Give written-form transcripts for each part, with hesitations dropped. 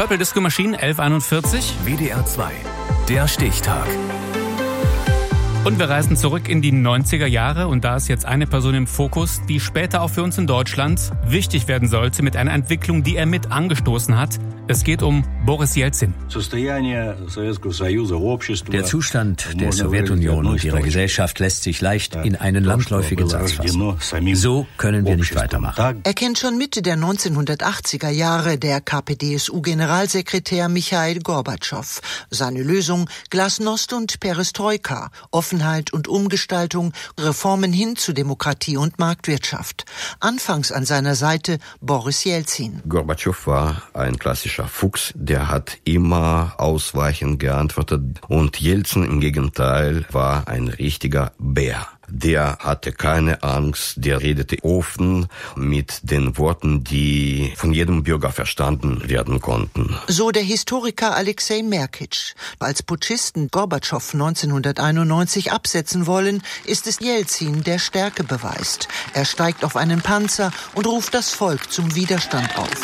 Purple Disco Machine, 11:41. WDR 2, der Stichtag. Und wir reisen zurück in die 90er Jahre und da ist jetzt eine Person im Fokus, die später auch für uns in Deutschland wichtig werden sollte mit einer Entwicklung, die er mit angestoßen hat. Es geht um Boris Jelzin. Der Zustand der Sowjetunion und ihrer Gesellschaft lässt sich leicht in einen landläufigen Satz fassen. So können wir nicht weitermachen. Er kennt schon Mitte der 1980er Jahre der KPDSU-Generalsekretär Michail Gorbatschow. Seine Lösung: Glasnost und Perestroika, Offenheit und Umgestaltung, Reformen hin zu Demokratie und Marktwirtschaft. Anfangs an seiner Seite Boris Jelzin. Gorbatschow war ein klassischer Fuchs, der hat immer ausweichend geantwortet, und Jelzin im Gegenteil war ein richtiger Bär. Der hatte keine Angst, der redete offen mit den Worten, die von jedem Bürger verstanden werden konnten. So der Historiker Alexei Merkitsch. Als Putschisten Gorbatschow 1991 absetzen wollen, ist es Jelzin, der Stärke beweist. Er steigt auf einen Panzer und ruft das Volk zum Widerstand auf.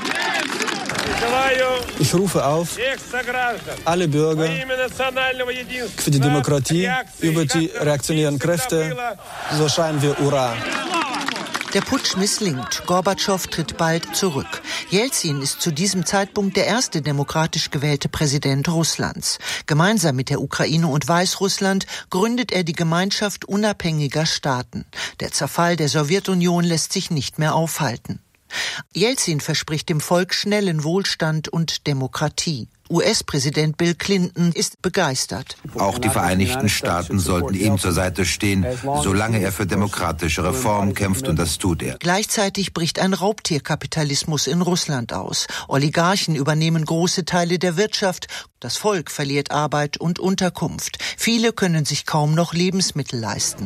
Ich rufe auf, alle Bürger für die Demokratie, über die reaktionären Kräfte, so schreien wir Hurra. Der Putsch misslingt. Gorbatschow tritt bald zurück. Jelzin ist zu diesem Zeitpunkt der erste demokratisch gewählte Präsident Russlands. Gemeinsam mit der Ukraine und Weißrussland gründet er die Gemeinschaft unabhängiger Staaten. Der Zerfall der Sowjetunion lässt sich nicht mehr aufhalten. Jelzin verspricht dem Volk schnellen Wohlstand und Demokratie. US-Präsident Bill Clinton ist begeistert. Auch die Vereinigten Staaten sollten ihm zur Seite stehen, solange er für demokratische Reformen kämpft, und das tut er. Gleichzeitig bricht ein Raubtierkapitalismus in Russland aus. Oligarchen übernehmen große Teile der Wirtschaft. Das Volk verliert Arbeit und Unterkunft. Viele können sich kaum noch Lebensmittel leisten.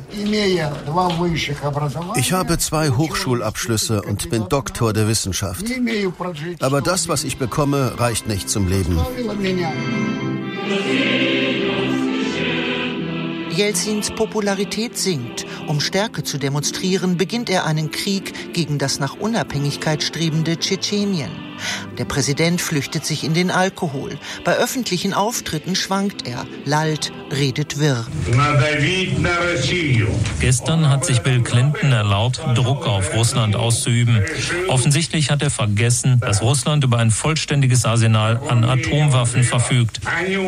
Ich habe 2 Hochschulabschlüsse und bin Doktor der Wissenschaft. Aber das, was ich bekomme, reicht nicht zum Leben. Jelzins Popularität sinkt. Um Stärke zu demonstrieren, beginnt er einen Krieg gegen das nach Unabhängigkeit strebende Tschetschenien. Der Präsident flüchtet sich in den Alkohol. Bei öffentlichen Auftritten schwankt er, lallt, redet wirr. Gestern hat sich Bill Clinton erlaubt, Druck auf Russland auszuüben. Offensichtlich hat er vergessen, dass Russland über ein vollständiges Arsenal an Atomwaffen verfügt.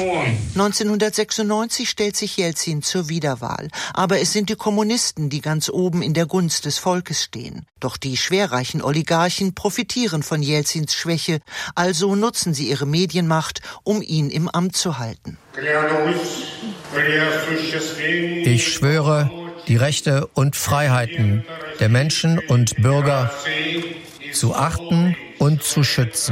1996 stellt sich Jelzin zur Wiederwahl. Aber es sind die Kommunisten, die ganz oben in der Gunst des Volkes stehen. Doch die schwerreichen Oligarchen profitieren von Jelzins Schwäche, also nutzen sie ihre Medienmacht, um ihn im Amt zu halten. Ich schwöre, die Rechte und Freiheiten der Menschen und Bürger zu achten und zu schützen.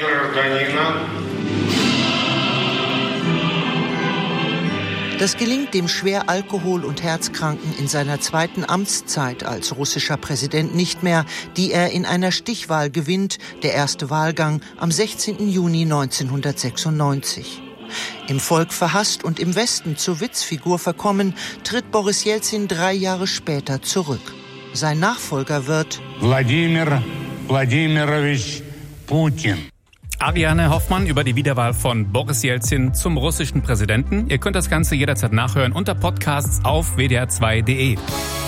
Das gelingt dem schwer Alkohol- und Herzkranken in seiner zweiten Amtszeit als russischer Präsident nicht mehr, die er in einer Stichwahl gewinnt, der erste Wahlgang am 16. Juni 1996. Im Volk verhasst und im Westen zur Witzfigur verkommen, tritt Boris Jelzin 3 Jahre später zurück. Sein Nachfolger wird Wladimir Wladimirovich Putin. Ariane Hoffmann über die Wiederwahl von Boris Jelzin zum russischen Präsidenten. Ihr könnt das Ganze jederzeit nachhören unter Podcasts auf wdr2.de.